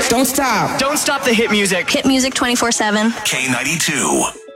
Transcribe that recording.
Don't stop. Don't stop the hit music. Hit music 24/7. K92.